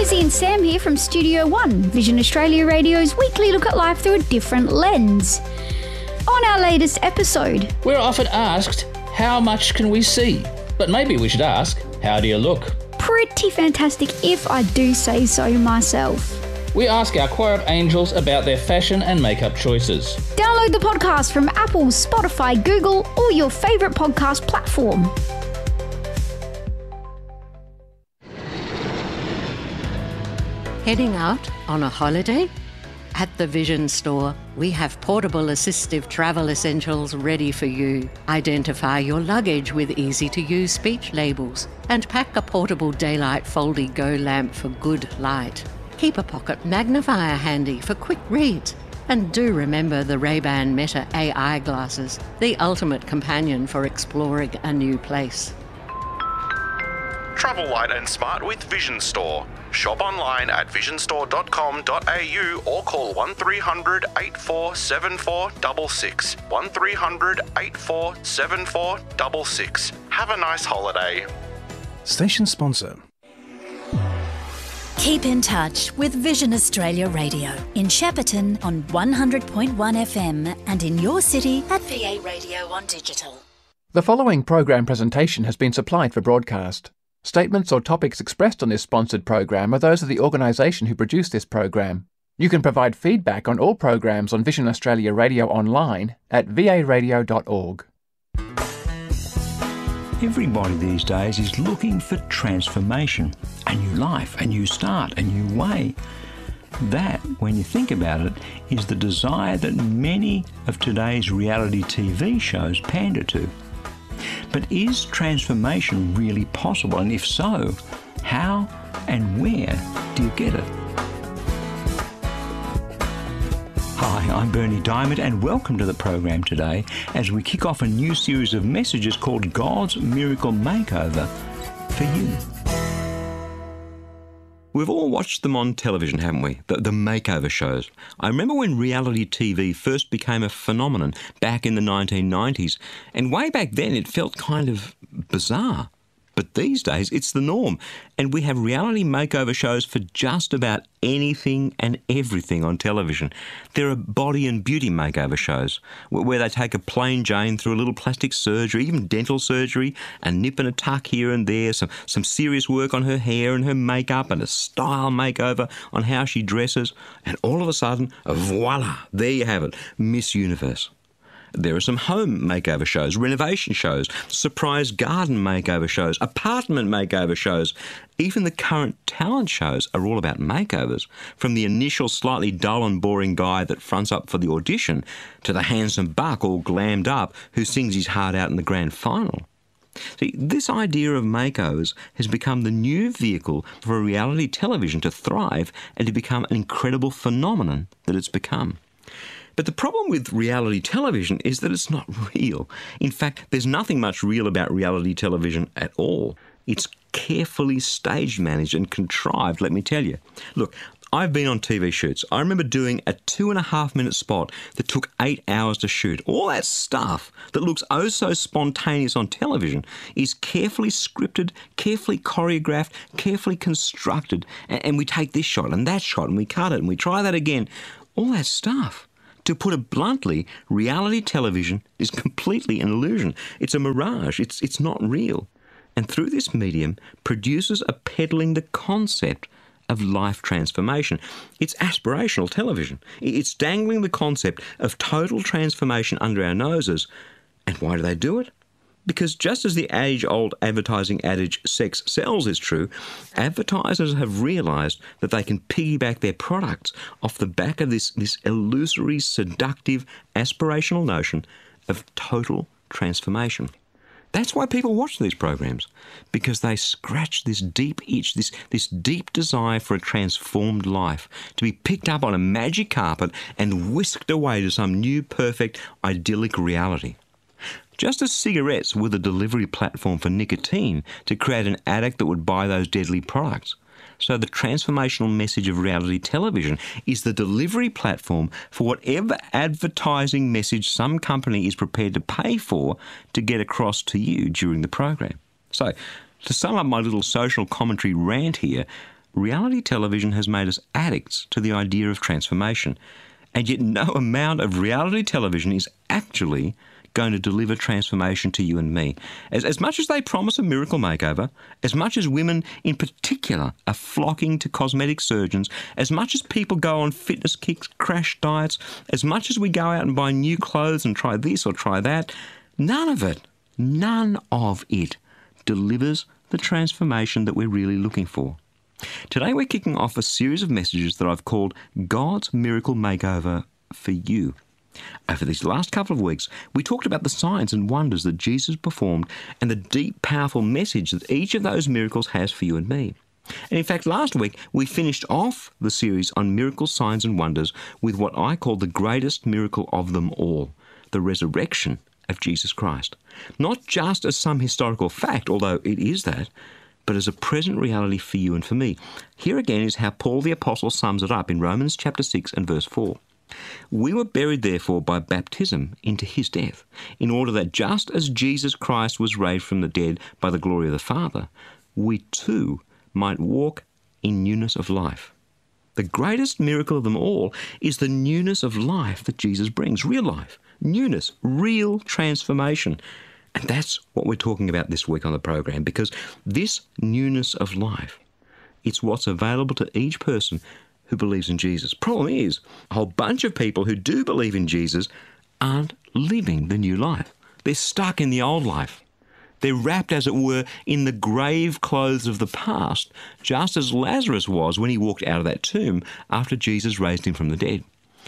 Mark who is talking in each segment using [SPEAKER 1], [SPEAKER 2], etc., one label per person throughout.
[SPEAKER 1] Lizzie and Sam here from Studio One, Vision Australia Radio's weekly look at life through a different lens. On our latest episode,
[SPEAKER 2] we're often asked, how much can we see? But maybe we should ask, how do you look?
[SPEAKER 1] Pretty fantastic if I do say so myself.
[SPEAKER 2] We ask our choir of angels about their fashion and makeup choices.
[SPEAKER 1] Download the podcast from Apple, Spotify, Google, or your favourite podcast platform.
[SPEAKER 3] Heading out on a holiday? At the Vision Store, we have portable assistive travel essentials ready for you. Identify your luggage with easy-to-use speech labels and pack a portable daylight Foldy-Go lamp for good light. Keep a pocket magnifier handy for quick reads. And do remember the Ray-Ban Meta AI glasses, the ultimate companion for exploring a new place.
[SPEAKER 4] Travel light and smart with Vision Store. Shop online at visionstore.com.au or call 1300 847466. 1300 847466. Have a nice holiday.
[SPEAKER 5] Station sponsor.
[SPEAKER 6] Keep in touch with Vision Australia Radio in Shepparton on 100.1 FM and in your city at VA Radio on digital.
[SPEAKER 7] The following program presentation has been supplied for broadcast. Statements or topics expressed on this sponsored program are those of the organisation who produced this program. You can provide feedback on all programs on Vision Australia Radio online at varadio.org.
[SPEAKER 8] Everybody these days is looking for transformation, a new life, a new start, a new way. That, when you think about it, is the desire that many of today's reality TV shows pander to. But is transformation really possible? And if so, how and where do you get it? Hi, I'm Bernie Diamond and welcome to the program today as we kick off a new series of messages called God's Miracle Makeover for you.
[SPEAKER 9] We've all watched them on television, haven't we? The makeover shows. I remember when reality TV first became a phenomenon back in the 1990s, and way back then it felt kind of bizarre. But these days it's the norm, and we have reality makeover shows for just about anything and everything on television. There are body and beauty makeover shows where they take a plain Jane through a little plastic surgery, even dental surgery, a nip and a tuck here and there, some serious work on her hair and her makeup, and a style makeover on how she dresses, and all of a sudden, voila, there you have it, Miss Universe. There are some home makeover shows, renovation shows, surprise garden makeover shows, apartment makeover shows. Even the current talent shows are all about makeovers, from the initial slightly dull and boring guy that fronts up for the audition to the handsome buck all glammed up who sings his heart out in the grand final. See, this idea of makeovers has become the new vehicle for reality television to thrive and to become an incredible phenomenon that it's become. But the problem with reality television is that it's not real. In fact, there's nothing much real about reality television at all. It's carefully stage managed and contrived, let me tell you. Look, I've been on TV shoots. I remember doing a 2.5-minute spot that took 8 hours to shoot. All that stuff that looks oh so spontaneous on television is carefully scripted, carefully choreographed, carefully constructed. And we take this shot and that shot and we cut it and we try that again. All that stuff. To put it bluntly, reality television is completely an illusion. It's a mirage. It's not real. And through this medium, producers are peddling the concept of life transformation. It's aspirational television. It's dangling the concept of total transformation under our noses. And why do they do it? Because just as the age-old advertising adage, sex sells, is true, advertisers have realised that they can piggyback their products off the back of this illusory, seductive, aspirational notion of total transformation. That's why people watch these programs, because they scratch this deep itch, this deep desire for a transformed life, to be picked up on a magic carpet and whisked away to some new, perfect, idyllic reality. Just as cigarettes were the delivery platform for nicotine to create an addict that would buy those deadly products, so the transformational message of reality television is the delivery platform for whatever advertising message some company is prepared to pay for to get across to you during the program. So, to sum up my little social commentary rant here, reality television has made us addicts to the idea of transformation. And yet no amount of reality television is actually going to deliver transformation to you and me. As much as they promise a miracle makeover, as much as women in particular are flocking to cosmetic surgeons, as much as people go on fitness kicks, crash diets, as much as we go out and buy new clothes and try this or try that, none of it delivers the transformation that we're really looking for. Today we're kicking off a series of messages that I've called God's Miracle Makeover for You. Over these last couple of weeks, we talked about the signs and wonders that Jesus performed and the deep, powerful message that each of those miracles has for you and me. And in fact, last week, we finished off the series on miracles, signs and wonders with what I call the greatest miracle of them all, the resurrection of Jesus Christ. Not just as some historical fact, although it is that, but as a present reality for you and for me. Here again is how Paul the Apostle sums it up in Romans chapter 6 and verse 4. We were buried, therefore, by baptism into his death, in order that just as Jesus Christ was raised from the dead by the glory of the Father, we too might walk in newness of life. The greatest miracle of them all is the newness of life that Jesus brings. Real life, newness, real transformation. And that's what we're talking about this week on the program, because this newness of life, it's what's available to each person who believes in Jesus. Problem is, a whole bunch of people who do believe in Jesus aren't living the new life. They're stuck in the old life. They're wrapped, as it were, in the grave clothes of the past, just as Lazarus was when he walked out of that tomb after Jesus raised him from the dead.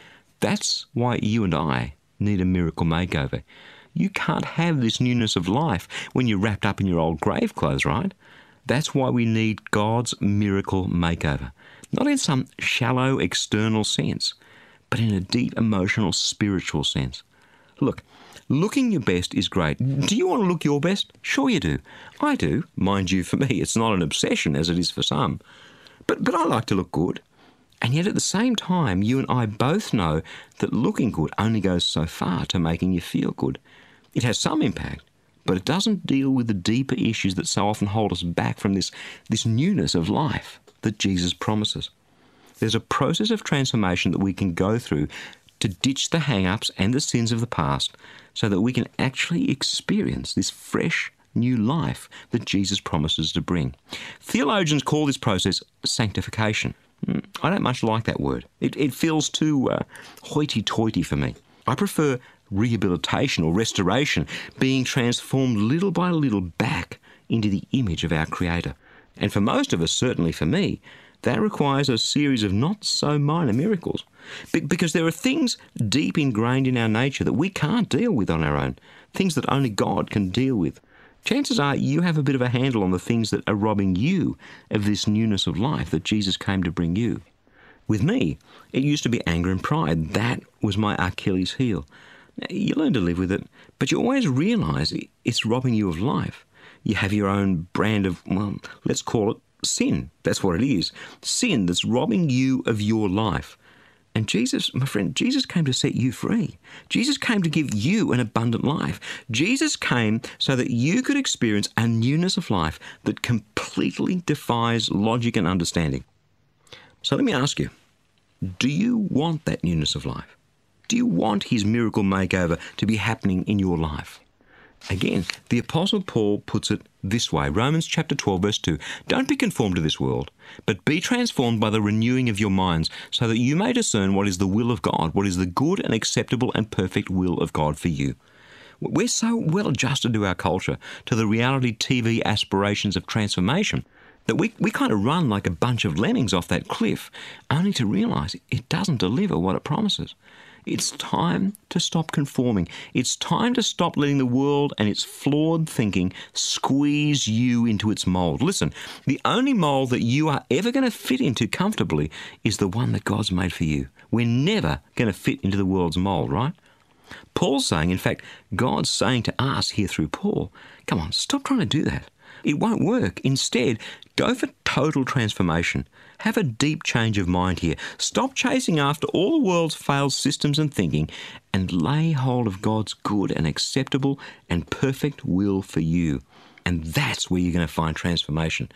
[SPEAKER 9] That's why you and I need a miracle makeover. You can't have this newness of life when you're wrapped up in your old grave clothes, right? That's why we need God's miracle makeover. Not in some shallow external sense, but in a deep emotional, spiritual sense. Look, looking your best is great. Do you want to look your best? Sure you do. I do. Mind you, for me, it's not an obsession as it is for some. But I like to look good. And yet at the same time, you and I both know that looking good only goes so far to making you feel good. It has some impact, but it doesn't deal with the deeper issues that so often hold us back from this newness of life that Jesus promises. There's a process of transformation that we can go through to ditch the hang-ups and the sins of the past so that we can actually experience this fresh new life that Jesus promises to bring. Theologians call this process sanctification. I don't much like that word. It feels too hoity-toity for me. I prefer rehabilitation or restoration, being transformed little by little back into the image of our Creator. And for most of us, certainly for me, that requires a series of not so minor miracles. Because there are things deep ingrained in our nature that we can't deal with on our own, things that only God can deal with. Chances are you have a bit of a handle on the things that are robbing you of this newness of life that Jesus came to bring you. With me, it used to be anger and pride. That was my Achilles heel. Now, you learn to live with it, but you always realise it's robbing you of life. You have your own brand of, well, let's call it sin. That's what it is. Sin that's robbing you of your life. And Jesus, my friend, Jesus came to set you free. Jesus came to give you an abundant life. Jesus came so that you could experience a newness of life that completely defies logic and understanding. So let me ask you, do you want that newness of life? Do you want his miracle makeover to be happening in your life? Again, the Apostle Paul puts it this way, Romans chapter 12, verse 2, "Don't be conformed to this world, but be transformed by the renewing of your minds, so that you may discern what is the will of God, what is the good and acceptable and perfect will of God for you." We're so well adjusted to our culture, to the reality TV aspirations of transformation, that we kind of run like a bunch of lemmings off that cliff, only to realise it doesn't deliver what it promises. It's time to stop conforming. It's time to stop letting the world and its flawed thinking squeeze you into its mould. Listen, the only mould that you are ever going to fit into comfortably is the one that God's made for you. We're never going to fit into the world's mould, right? Paul's saying, in fact, God's saying to us here through Paul, come on, stop trying to do that. It won't work. Instead, go for total transformation. Have a deep change of mind here. Stop chasing after all the world's failed systems and thinking and lay hold of God's good and acceptable and perfect will for you. And that's where you're going to find transformation.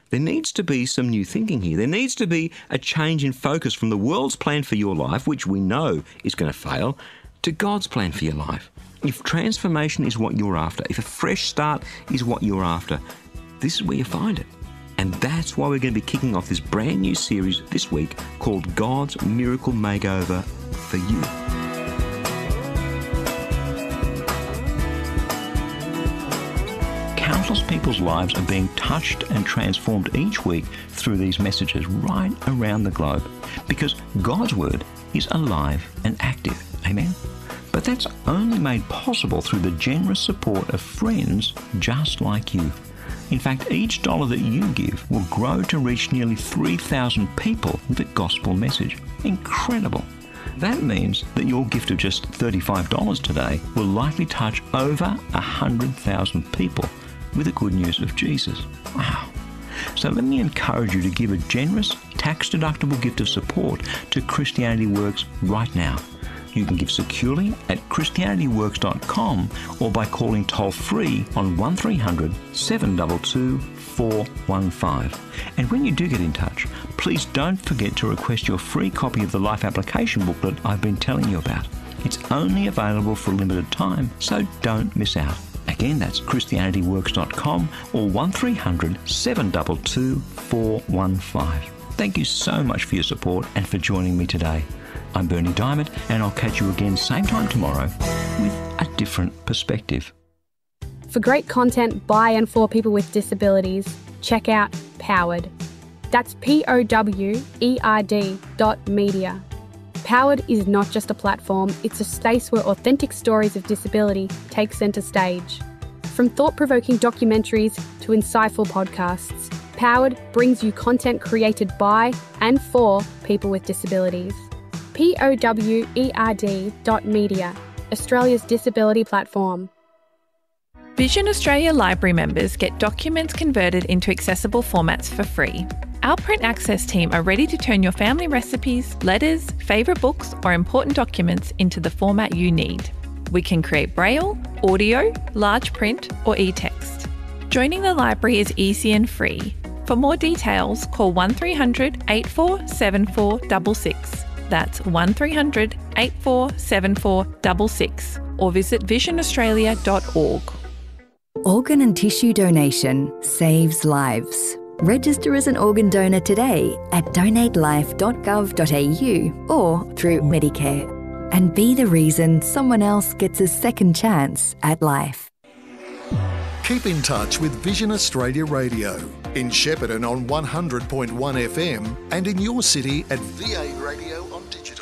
[SPEAKER 9] There needs to be some new thinking here. There needs to be a change in focus from the world's plan for your life, which we know is going to fail, to God's plan for your life. If transformation is what you're after, if a fresh start is what you're after, this is where you find it. And that's why we're going to be kicking off this brand new series this week called God's Miracle Makeover for You.
[SPEAKER 8] Countless people's lives are being touched and transformed each week through these messages right around the globe, because God's Word is alive and active. Amen? But that's only made possible through the generous support of friends just like you. In fact, each dollar that you give will grow to reach nearly 3,000 people with the gospel message. Incredible. That means that your gift of just $35 today will likely touch over 100,000 people with the good news of Jesus. Wow. So let me encourage you to give a generous, tax-deductible gift of support to Christianity Works right now. You can give securely at christianityworks.com or by calling toll-free on 1300 722 415. And when you do get in touch, please don't forget to request your free copy of the Life Application booklet I've been telling you about. It's only available for a limited time, so don't miss out. Again, that's christianityworks.com or 1300 722 415. Thank you so much for your support and for joining me today. I'm Bernie Diamond, and I'll catch you again same time tomorrow with a different perspective.
[SPEAKER 10] For great content by and for people with disabilities, check out Powered. That's POWERD.media. Powered is not just a platform, it's a space where authentic stories of disability take centre stage. From thought-provoking documentaries to insightful podcasts, Powered brings you content created by and for people with disabilities. POWERD.media, Australia's disability platform.
[SPEAKER 11] Vision Australia Library members get documents converted into accessible formats for free. Our Print Access team are ready to turn your family recipes, letters, favourite books or important documents into the format you need. We can create Braille, audio, large print or e-text. Joining the library is easy and free. For more details, call 1300 847466. That's 1300 847466 or visit visionaustralia.org.
[SPEAKER 12] Organ and tissue donation saves lives. Register as an organ donor today at donatelife.gov.au or through Medicare. And be the reason someone else gets a second chance at life.
[SPEAKER 13] Keep in touch with Vision Australia Radio in Shepparton on 100.1 FM and in your city at VA Radio on digital.